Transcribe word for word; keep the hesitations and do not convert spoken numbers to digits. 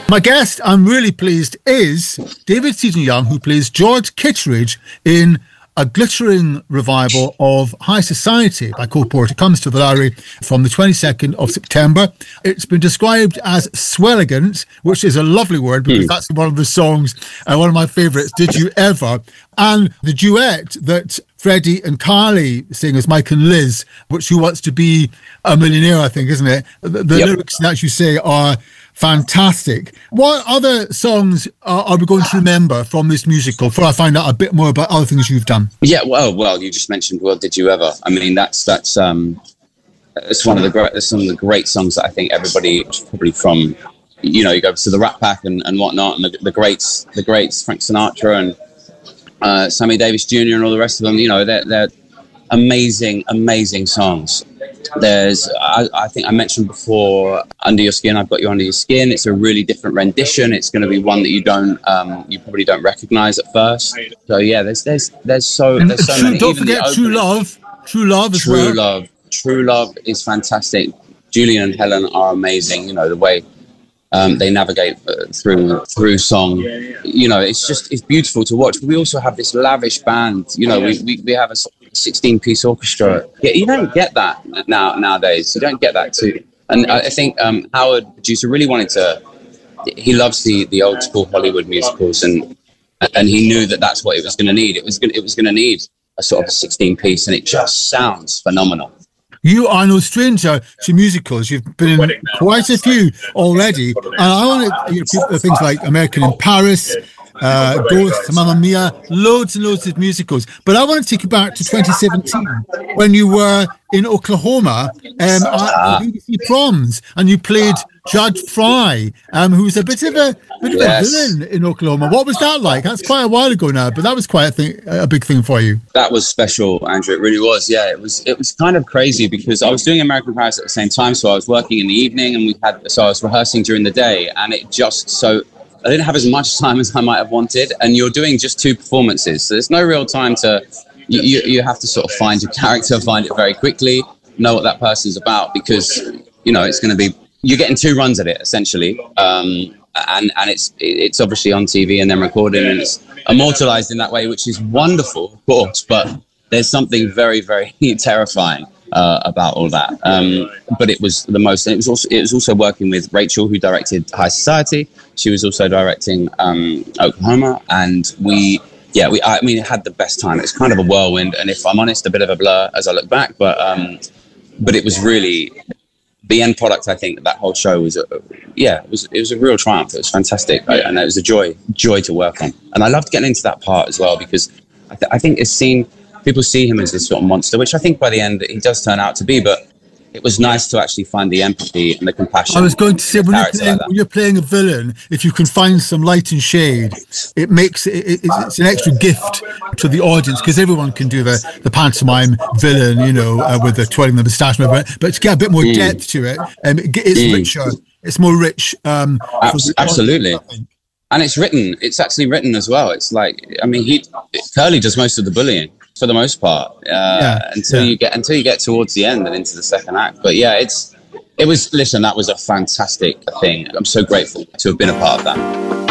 My guest, I'm really pleased, is David Seaton-Young, who plays George Kittredge in a glittering revival of High Society by Cole Porter. It comes to the Lowry from the twenty-second of September. It's been described as swelligant, which is a lovely word because mm. that's one of the songs, uh, one of my favourites, Did You Ever? And the duet that Freddie and Carly sing as Mike and Liz, which Who Wants to Be a Millionaire, I think, isn't it? The, the yep. lyrics, as you say, are fantastic. What other songs are, are we going to remember from this musical before I find out a bit more about other things you've done? Yeah, well, well, you just mentioned "Well, Did You Ever?" I mean, that's that's um, it's one of the great, some of the great songs that I think everybody probably from, you know, you go to the Rat Pack and, and whatnot, and the, the greats, the greats, Frank Sinatra and uh, Sammy Davis Junior and all the rest of them. You know, they're they're amazing, amazing songs. There's, I, I think I mentioned before, Under Your Skin, I've Got You Under Your Skin. It's a really different rendition. It's going to be one that you don't, um, you probably don't recognize at first. So yeah, there's, there's, there's so, there's so true, many. Don't Even forget True Love. True Love as True well. True Love. True Love is fantastic. Julian and Helen are amazing. You know, the way um, they navigate uh, through, through song, you know, it's just, it's beautiful to watch. But we also have this lavish band, you know, we, we, we have a sixteen piece orchestra. Yeah, you don't get that now nowadays. You don't get that too. And I think um, Howard, the producer, really wanted to. He loves the the old school Hollywood musicals, and and he knew that that's what it was going to need. It was going it was going to need a sort of a sixteen piece, and it just sounds phenomenal. You are no stranger to musicals. You've been in quite a few already, and I want to, you know, things like American in Paris, uh, Ghost, Mamma Mia, loads and loads of musicals. But I want to take you back to twenty seventeen when you were in Oklahoma um, at the B B C Proms, and you played Judge Fry, um, who was a bit of a bit of yes. a villain in Oklahoma. What was that like? That's quite a while ago now, but that was quite a thing, a big thing for you. That was special, Andrew. It really was. Yeah, it was. It was kind of crazy because I was doing American Paris at the same time, so I was working in the evening, and we had so I was rehearsing during the day, and it just so. I didn't have as much time as I might have wanted, and you're doing just two performances, so there's no real time to. You, you, you have to sort of find your character, find it very quickly, know what that person's about, because you know it's going to be. You're getting two runs at it essentially, um, and and it's it's obviously on T V and then recorded, and it's immortalized in that way, which is wonderful, of course. But there's something very very terrifying uh, about all that. Um, but it was the most. And it was also it was also working with Rachel, who directed High Society. She was also directing um, Oklahoma, and we, yeah, we. I mean, it had the best time. It's kind of a whirlwind, and if I'm honest, a bit of a blur as I look back. But um, but it was really the end product. I think that whole show was, a, yeah, it was it was a real triumph. It was fantastic, I, and it was a joy joy to work on. And I loved getting into that part as well because I, th- I think it's seen people see him as this sort of monster, which I think by the end he does turn out to be, but. It was nice to actually find the empathy and the compassion. I was going to say, when you're, playing, like when you're playing a villain, if you can find some light and shade, it makes it, it it's an extra gift to the audience, because everyone can do the, the pantomime villain, you know, uh, with the twirling the moustache, but, but to get a bit more mm. depth to it, um, it it's mm. richer, it's more rich. Um, Abs- absolutely. Audience, and it's written, it's actually written as well. It's like, I mean, he Curly does most of the bullying. For the most part, uh, yeah, until yeah. you get until you get towards the end and into the second act. But yeah, it's it was. Listen, that was a fantastic thing. I'm so grateful to have been a part of that.